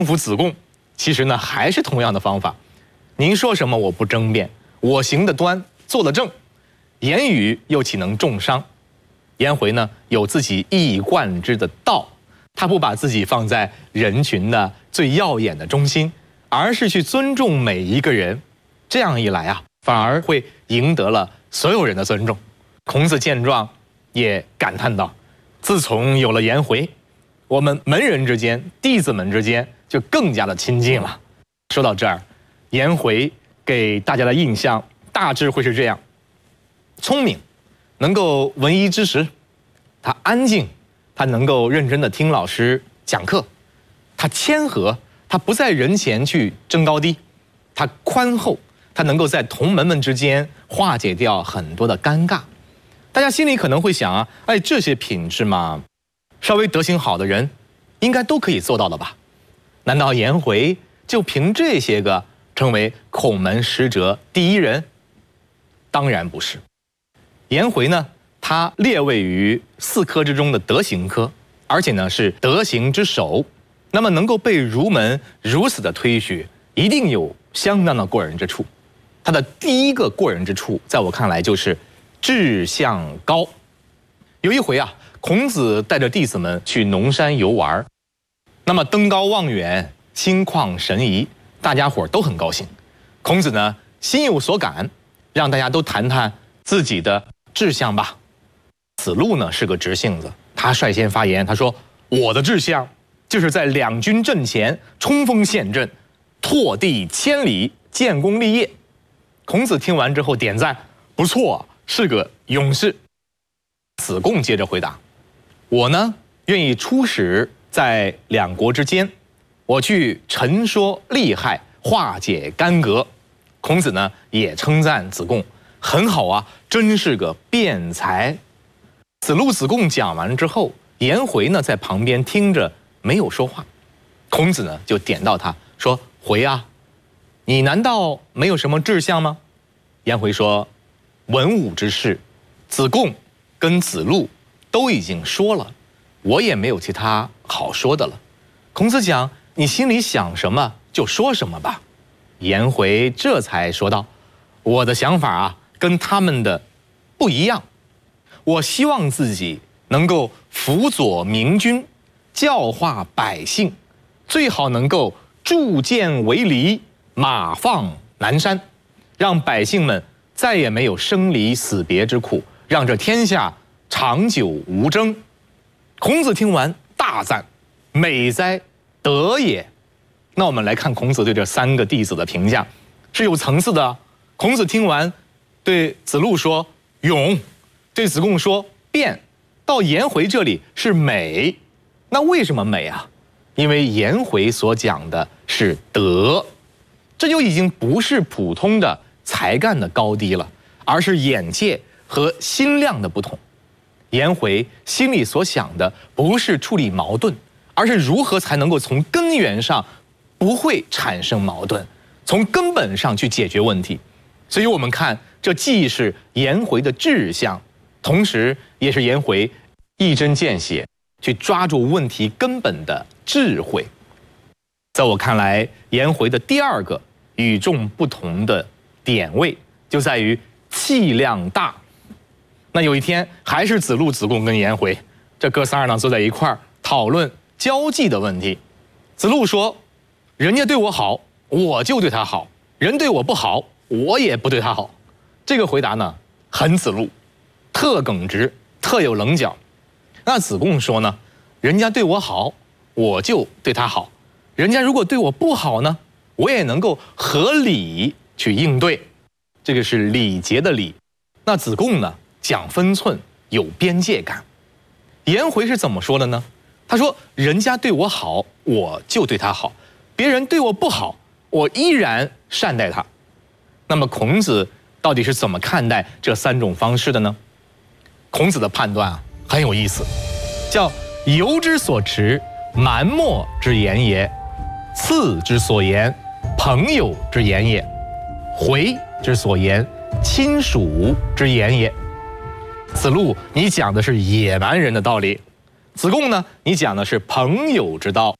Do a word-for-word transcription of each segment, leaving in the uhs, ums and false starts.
服子贡，其实呢还是同样的方法。您说什么我不争辩，我行得端，坐得正，言语又岂能重伤？颜回呢有自己一以贯之的道，他不把自己放在人群的最耀眼的中心，而是去尊重每一个人。这样一来啊，反而会赢得了所有人的尊重。孔子见状也感叹道：自从有了颜回，我们门人之间、弟子们之间就更加的亲近了。说到这儿，颜回给大家的印象大致会是这样：聪明，能够闻一知十；他安静，他能够认真的听老师讲课；他谦和，他不在人前去争高低；他宽厚，他能够在同门们之间化解掉很多的尴尬。大家心里可能会想啊，哎，这些品质嘛，稍微德行好的人应该都可以做到的吧？难道颜回就凭这些个成为孔门十哲第一人？当然不是。颜回呢，他列位于四科之中的德行科，而且呢是德行之首。那么能够被儒门如此的推举，一定有相当的过人之处。他的第一个过人之处，在我看来就是志向高。有一回啊，孔子带着弟子们去农山游玩，那么登高望远，心旷神怡，大家伙都很高兴。孔子呢，心有所感，让大家都谈谈自己的志向吧。子路呢是个直性子，他率先发言，他说：“我的志向就是在两军阵前冲锋陷阵，拓地千里，建功立业。”孔子听完之后点赞：“不错，是个勇士。”子贡接着回答：“我呢，愿意出使在两国之间，我去陈说利害，化解干戈。”孔子呢也称赞子贡：“很好啊，真是个辩才。”子路、子贡讲完之后，颜回呢在旁边听着没有说话。孔子呢就点到他说：“回啊，你难道没有什么志向吗？”颜回说：“文武之事，子贡跟子路都已经说了，我也没有其他好说的了。”孔子讲：“你心里想什么就说什么吧。”颜回这才说道：“我的想法啊，跟他们的不一样。我希望自己能够辅佐明君，教化百姓，最好能够铸剑为犁，马放南山，让百姓们再也没有生离死别之苦，让这天下长久无争。”孔子听完大赞：“美哉，德也！”那我们来看孔子对这三个弟子的评价，是有层次的。孔子听完，对子路说勇，对子贡说辩，到颜回这里是美。那为什么美啊？因为颜回所讲的是德，这就已经不是普通的才干的高低了，而是眼界和心量的不同。颜回心里所想的不是处理矛盾，而是如何才能够从根源上不会产生矛盾，从根本上去解决问题。所以我们看，这既是颜回的志向，同时也是颜回一针见血去抓住问题根本的智慧。在我看来，颜回的第二个与众不同的点位就在于气量大。那有一天，还是子路、子贡跟颜回这哥仨呢坐在一块儿讨论交际的问题。子路说：“人家对我好，我就对他好；人对我不好，我也不对他好。”这个回答呢，很子路，特耿直，特有棱角。那子贡说呢：“人家对我好，我就对他好；人家如果对我不好呢，我也能够合理去应对。”这个是礼节的礼。那子贡呢，讲分寸，有边界感。颜回是怎么说的呢？他说：“人家对我好，我就对他好；别人对我不好，我依然善待他。”那么孔子到底是怎么看待这三种方式的呢？孔子的判断啊很有意思，叫由之所持，蛮貊之言也；次之所言，朋友之言也；回之所言，亲属之言也。子路，你讲的是野蛮人的道理；子贡呢，你讲的是朋友之道；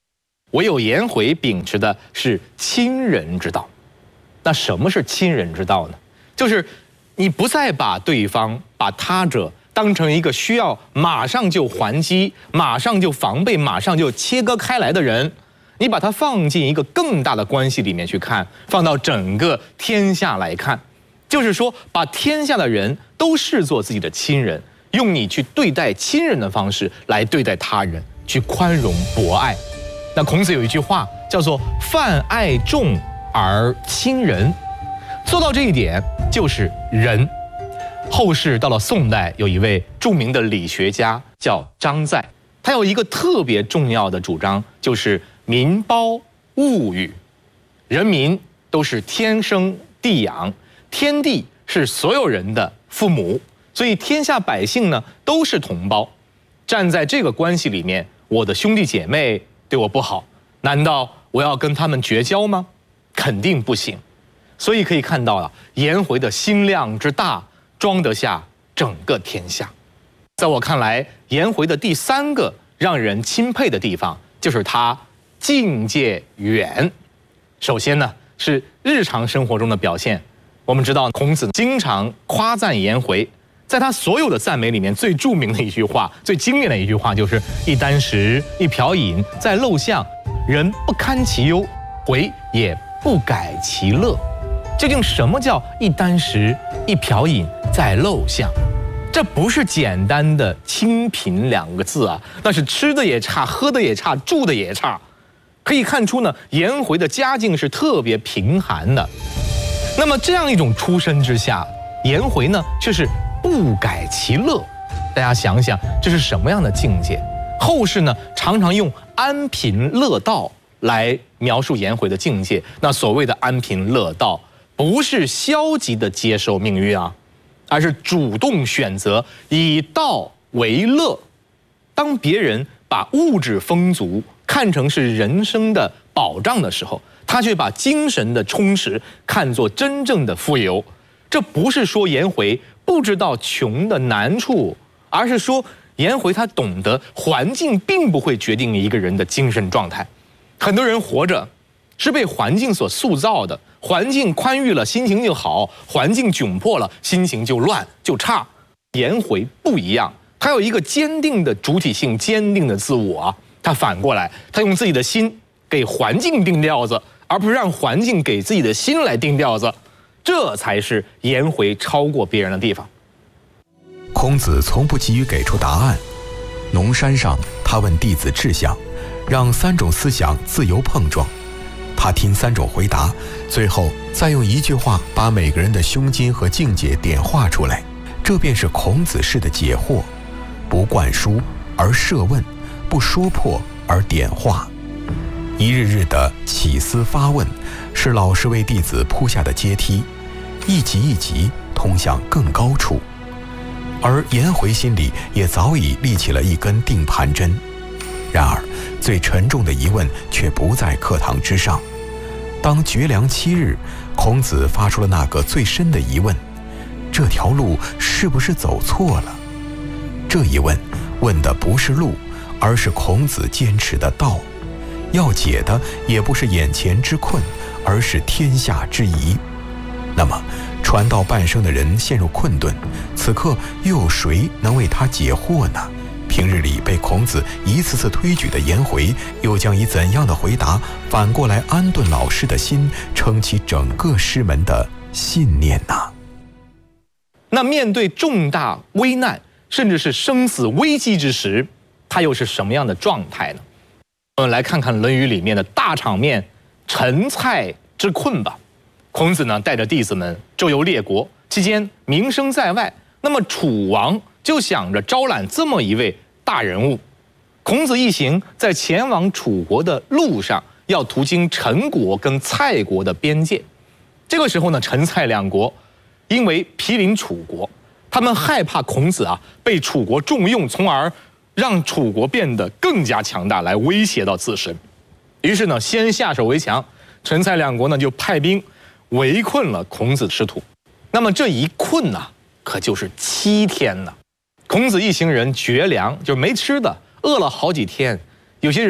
唯有颜回秉持的是亲人之道。那什么是亲人之道呢？就是你不再把对方、把他者当成一个需要马上就还击、马上就防备、马上就切割开来的人，你把它放进一个更大的关系里面去看，放到整个天下来看，就是说把天下的人都视作自己的亲人，用你去对待亲人的方式来对待他人，去宽容博爱。那孔子有一句话叫做“泛爱众而亲仁”，做到这一点就是仁。后世到了宋代，有一位著名的理学家叫张载，他有一个特别重要的主张，就是民胞物与。人民都是天生地养，天地是所有人的父母，所以天下百姓呢都是同胞。站在这个关系里面，我的兄弟姐妹对我不好，难道我要跟他们绝交吗？肯定不行。所以可以看到啊，颜回的心量之大，装得下整个天下。在我看来，颜回的第三个让人钦佩的地方，就是他境界远。首先呢，是日常生活中的表现。我们知道孔子经常夸赞颜回，在他所有的赞美里面，最著名的一句话、最经典的一句话就是“一箪食，一瓢饮，在陋巷，人不堪其忧，回也不改其乐”。究竟什么叫一箪食，一瓢饮，在陋巷？这不是简单的清贫两个字啊，那是吃的也差，喝的也差，住的也差。可以看出呢，颜回的家境是特别贫寒的。那么这样一种出身之下，颜回呢却是不改其乐。大家想想，这是什么样的境界？后世呢常常用安贫乐道来描述颜回的境界。那所谓的安贫乐道，不是消极的接受命运啊，而是主动选择以道为乐。当别人把物质丰足看成是人生的保障的时候，他却把精神的充实看作真正的富有。这不是说颜回不知道穷的难处，而是说颜回他懂得环境并不会决定一个人的精神状态。很多人活着是被环境所塑造的，环境宽裕了心情就好，环境窘迫了心情就乱就差。颜回不一样，他有一个坚定的主体性，坚定的自我啊。他反过来，他用自己的心给环境定调子，而不是让环境给自己的心来定调子。这才是颜回超过别人的地方。 孔子从不急于给出答案。农山上，他问弟子志向，让三种思想自由碰撞。他听三种回答，最后再用一句话把每个人的胸襟和境界点化出来。这便是孔子式的解惑，不灌输而设问，不说破而点化。一日日的起思发问，是老师为弟子铺下的阶梯，一级一级通向更高处。而颜回心里也早已立起了一根定盘针。然而最沉重的疑问却不在课堂之上。当绝粮七日，孔子发出了那个最深的疑问：这条路是不是走错了？这一问问的不是路，而是孔子坚持的道。要解的也不是眼前之困，而是天下之疑。那么传道半生的人陷入困顿，此刻又有谁能为他解惑呢？平日里被孔子一次次推举的颜回，又将以怎样的回答反过来安顿老师的心，撑起整个师门的信念呢？ 那面对重大危难，甚至是生死危机之时，他又是什么样的状态呢？我们来看看《论语》里面的大场面陈蔡之困吧。孔子呢带着弟子们周游列国，期间名声在外，那么楚王就想着招揽这么一位大人物。孔子一行在前往楚国的路上，要途经陈国跟蔡国的边界。这个时候呢，陈蔡两国因为毗邻楚国，他们害怕孔子啊被楚国重用，从而让楚国变得更加强大，来威胁到自身。于是呢，先下手为强，陈蔡两国呢就派兵围困了孔子师徒。那么这一困呢、啊，可就是七天呢。孔子一行人绝粮，就没吃的，饿了好几天，有些人都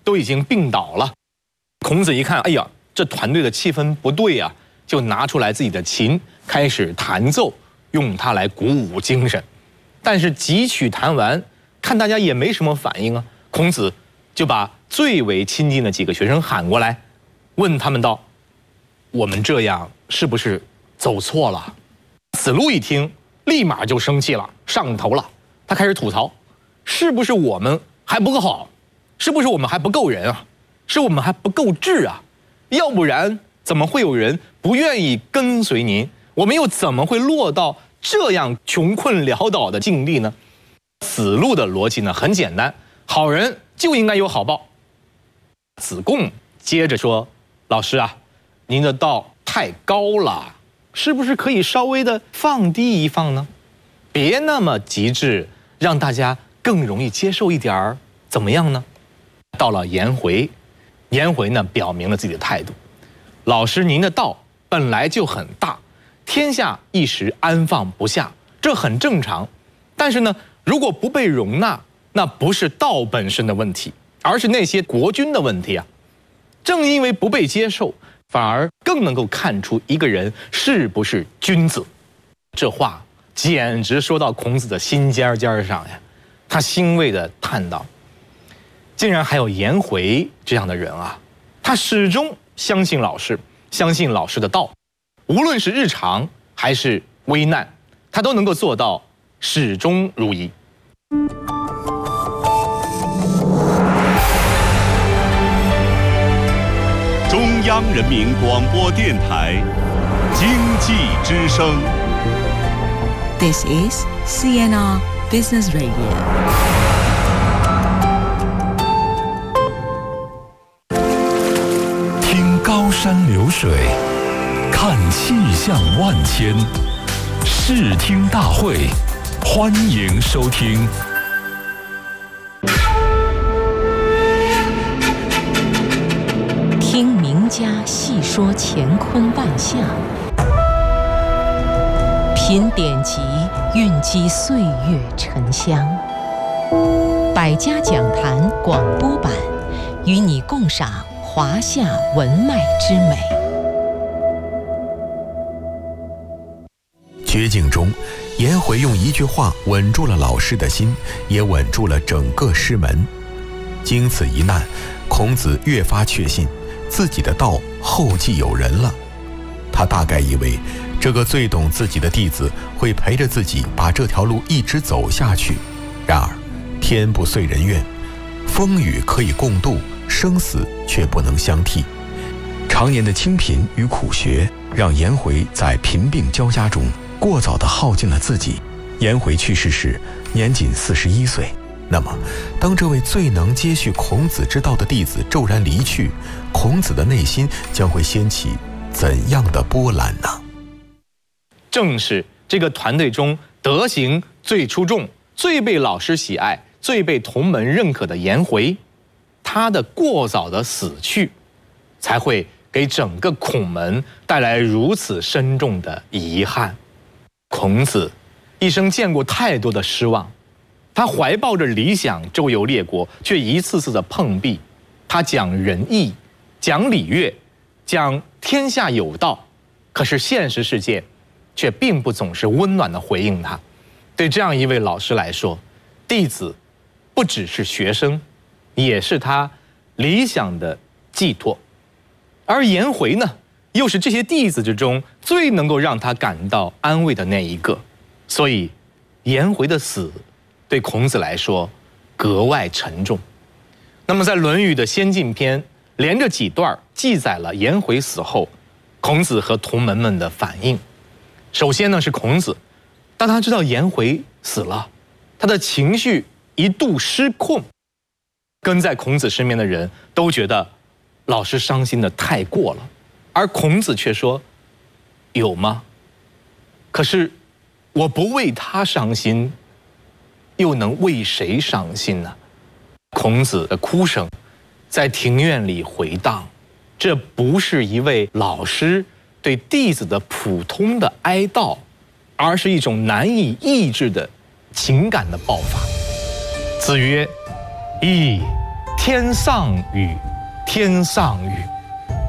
都已经病倒了。孔子一看，哎呀，这团队的气氛不对啊，就拿出来自己的琴，开始弹奏，用它来鼓舞精神。但是几曲弹完，看大家也没什么反应啊，孔子就把最为亲近的几个学生喊过来，问他们道：“我们这样是不是走错了？”子路一听，立马就生气了，上头了。他开始吐槽：“是不是我们还不够好？是不是我们还不够人啊？是我们还不够智啊？要不然怎么会有人不愿意跟随您？我们又怎么会落到这样穷困潦倒的境地呢？”子路的逻辑呢很简单，好人就应该有好报。子贡接着说：“老师啊，您的道太高了，是不是可以稍微的放低一放呢？别那么极致，让大家更容易接受一点儿，怎么样呢？”到了颜回，颜回呢表明了自己的态度：“老师，您的道本来就很大，天下一时安放不下，这很正常。但是呢，如果不被容纳，那不是道本身的问题，而是那些国君的问题啊。正因为不被接受，反而更能够看出一个人是不是君子。”这话简直说到孔子的心尖尖上呀，他欣慰地叹道：“竟然还有颜回这样的人啊！他始终相信老师，相信老师的道，无论是日常还是危难，他都能够做到始终如一。” 中央人民广播电台经济之声。 This is C N R Business Radio. 听高山流水，看气象万千，视听大会，欢迎收听。 听名家细说乾坤万象，品典籍，蕴积岁月沉香。百家讲坛广播版，与你共赏华夏文脉之美。 绝境中，颜回用一句话稳住了老师的心，也稳住了整个师门。经此一难，孔子越发确信自己的道后继有人了。他大概以为这个最懂自己的弟子会陪着自己把这条路一直走下去。然而天不遂人愿，风雨可以共度，生死却不能相替。常年的清贫与苦学让颜回在贫病交加中过早地耗尽了自己。颜回去世时年仅四十一岁。那么当这位最能接续孔子之道的弟子骤然离去，孔子的内心将会掀起怎样的波澜呢？ 正是这个团队中德行最出众、最被老师喜爱、最被同门认可的颜回，他的过早的死去，才会给整个孔门带来如此深重的遗憾。孔子一生见过太多的失望，他怀抱着理想周游列国，却一次次的碰壁。他讲仁义，讲礼乐，讲天下有道，可是现实世界却并不总是温暖的回应他。对这样一位老师来说，弟子不只是学生，也是他理想的寄托。而颜回呢，又是这些弟子之中最能够让他感到安慰的那一个。所以颜回的死对孔子来说格外沉重。那么在《论语》的先进篇连着几段记载了颜回死后孔子和同门们的反应。首先呢是孔子，当他知道颜回死了，他的情绪一度失控。跟在孔子身边的人都觉得老师伤心的太过了，而孔子却说：“有吗？可是我不为他伤心，又能为谁伤心呢？”孔子的哭声在庭院里回荡，这不是一位老师对弟子的普通的哀悼，而是一种难以抑制的情感的爆发。子曰：“义天上雨，天上雨。